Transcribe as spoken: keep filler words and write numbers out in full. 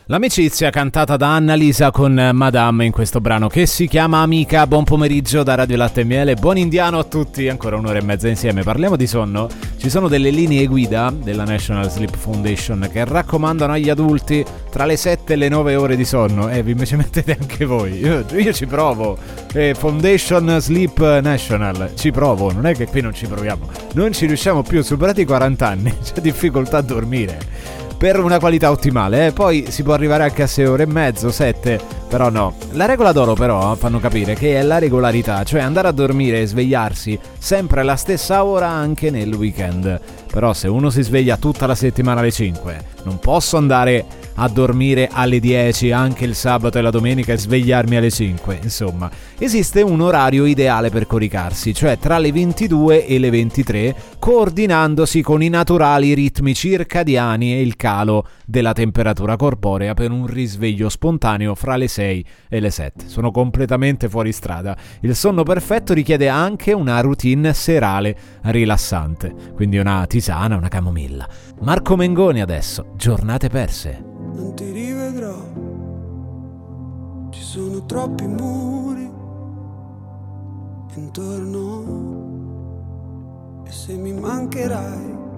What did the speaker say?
L'amicizia cantata da Annalisa con Madame in questo brano che si chiama Amica. Buon pomeriggio da Radio Latte e Miele, buon indiano a tutti, ancora un'ora e mezza insieme. Parliamo di sonno. Ci sono delle linee guida della National Sleep Foundation che raccomandano agli adulti tra le sette e le nove ore di sonno. E eh, vi ci mettete anche voi, io, io ci provo. eh, Foundation Sleep National, ci provo, non è che qui non ci proviamo. Non ci riusciamo più, superati i quaranta anni, c'è difficoltà a dormire per una qualità ottimale, eh? Poi si può arrivare anche a sei ore e mezzo, sette, però no. La regola d'oro però fanno capire che è la regolarità, cioè andare a dormire e svegliarsi sempre alla stessa ora anche nel weekend. Però se uno si sveglia tutta la settimana alle cinque, non posso andare a dormire alle dieci anche il sabato e la domenica e svegliarmi alle cinque. Insomma, esiste un orario ideale per coricarsi, cioè tra le ventidue e le ventitré, coordinandosi con i naturali ritmi circadiani e il calo della temperatura corporea per un risveglio spontaneo fra le sei e le sette. Sono completamente fuori strada. Il sonno perfetto richiede anche una routine serale rilassante, quindi una tisana, una camomilla. Marco Mengoni adesso, Giornate perse. Non ti rivedrò, ci sono troppi muri intorno e se mi mancherai